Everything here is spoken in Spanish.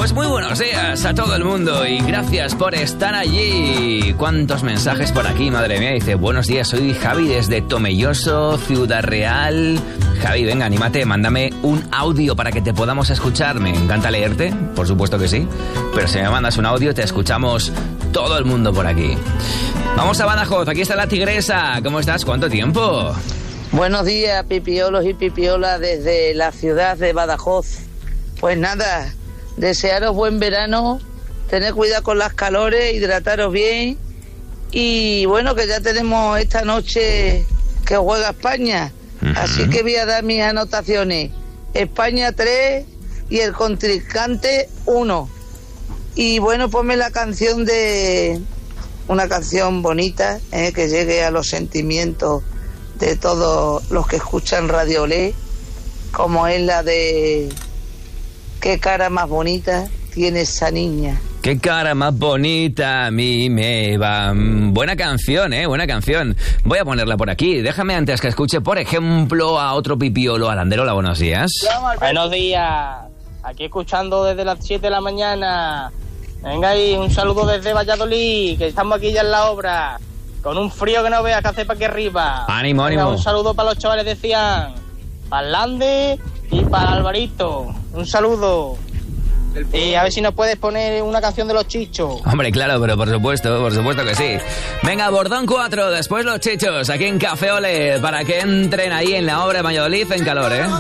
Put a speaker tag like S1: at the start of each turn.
S1: Pues muy buenos días a todo el mundo y gracias por estar allí. ¿Cuántos mensajes por aquí, madre mía? Dice, buenos días, soy Javi desde Tomelloso, Ciudad Real. Javi, venga, anímate, mándame un audio para que te podamos escuchar. Me encanta leerte, por supuesto que sí. Pero si me mandas un audio, te escuchamos todo el mundo por aquí. Vamos a Badajoz, aquí está la tigresa. ¿Cómo estás? ¿Cuánto tiempo?
S2: Buenos días, pipiolos y pipiolas desde la ciudad de Badajoz. Pues nada, desearos buen verano, tened cuidado con las calores, hidrataros bien y bueno, que ya tenemos esta noche que juega España, así que voy a dar mis anotaciones. España 3 y el contrincante 1. Y bueno, ponme la canción una canción bonita, que llegue a los sentimientos de todos los que escuchan Radio Olé, como es la de qué cara más bonita tiene esa niña.
S1: Qué cara más bonita a mí me va. Buena canción, buena canción. Voy a ponerla por aquí. Déjame antes que escuche, por ejemplo, a otro pipiolo. Alanderola, buenos días.
S3: Buenos días. Aquí escuchando desde las 7 de la mañana. Venga ahí, un saludo desde Valladolid, que estamos aquí ya en la obra. Con un frío que no veas que hace para aquí arriba.
S1: Ánimo,
S3: venga,
S1: ánimo.
S3: Un saludo para los chavales de Cian, para Lande y para Alvarito. Un saludo. Y a ver si nos puedes poner una canción de Los Chichos.
S1: Hombre, claro, pero por supuesto que sí. Venga, Bordón 4, después Los Chichos, aquí en Café Olé, para que entren ahí en la obra de Valladolid en calor,